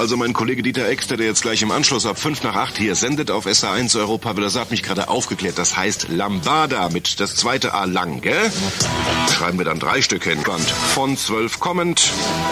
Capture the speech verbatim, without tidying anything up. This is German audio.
Also mein Kollege Dieter Exter, der jetzt gleich im Anschluss ab fünf nach acht hier sendet auf S A eins Europa, will, hat mich gerade aufgeklärt. Das heißt Lambada mit das zweite A lang, gell? Schreiben wir dann drei Stück hin. Von zwölf kommend.